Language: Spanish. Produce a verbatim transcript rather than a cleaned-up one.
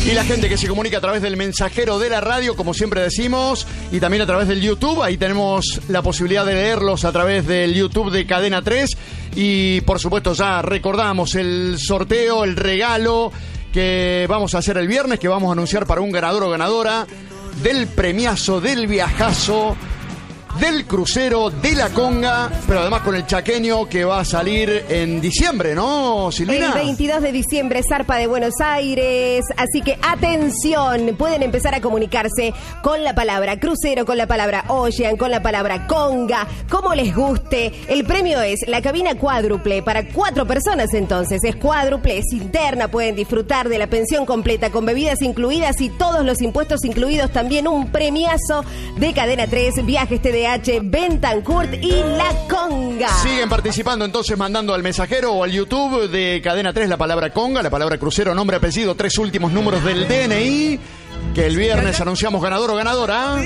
Y la gente que se comunica a través del mensajero de la radio, como siempre decimos, y también a través del YouTube. Ahí tenemos la posibilidad de leerlos a través del YouTube de Cadena tres. Y por supuesto ya recordamos el sorteo, el regalo que vamos a hacer el viernes, que vamos a anunciar para un ganador o ganadora del premiazo, del viajazo, del crucero, de la conga, pero además con el chaqueño que va a salir en diciembre, ¿no, Silvina? El veintidós de diciembre zarpa de Buenos Aires, así que atención, pueden empezar a comunicarse con la palabra crucero, con la palabra ocean, con la palabra conga, como les guste. El premio es la cabina cuádruple para cuatro personas, entonces es cuádruple, es interna, pueden disfrutar de la pensión completa con bebidas incluidas y todos los impuestos incluidos, también un premiazo de Cadena tres, viajes T D H, Bentancurt y La Conga. Siguen participando entonces mandando al mensajero o al YouTube de Cadena tres la palabra conga, la palabra crucero, nombre, apellido, tres últimos números del D N I, que el viernes anunciamos ganador o ganadora.